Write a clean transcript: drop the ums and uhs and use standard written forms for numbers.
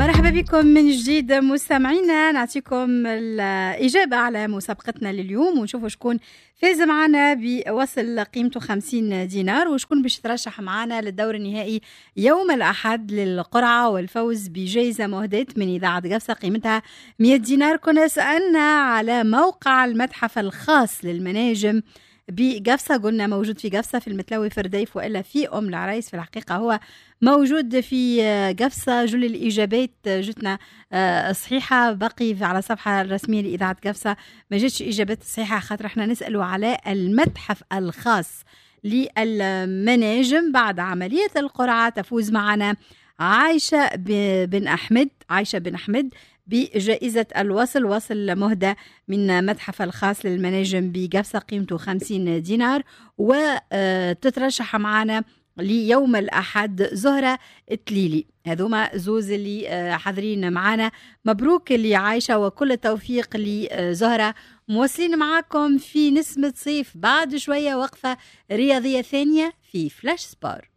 مرحبا بكم من جديد مستمعينا. نعطيكم الإجابة على مسابقتنا لليوم ونشوفوا شكون فاز معنا بوصل قيمته 50 دينار وشكون باش ترشح معنا للدور النهائي يوم الأحد للقرعة والفوز بجائزة مهداة من إذاعة قفصة قيمتها 100 دينار. كنا سألنا على موقع المتحف الخاص للمناجم بقفصة، قلنا موجود في قفصة في المتلوي في رديف وإلا في أم العرايس. في الحقيقة هو موجود في قفصة. جل الإجابات جتنا صحيحة، بقي على الصفحة الرسمية لإذاعة قفصة ما جتش إجابات صحيحة خاطر احنا نسألوا على المتحف الخاص للمناجم. بعد عملية القرعة تفوز معنا عايشة بن أحمد بجائزة الوصل، وصل مهدى من متحف الخاص للمناجم بقفصة قيمته 50 دينار. وتترشح معنا ليوم الأحد زهرة التليلي. هذوما زوز اللي حاضرين معنا. مبروك لعايشة وكل التوفيق لزهرة. موصلين معاكم في نسمة صيف، بعد شوية وقفة رياضية ثانية في فلاش سبار.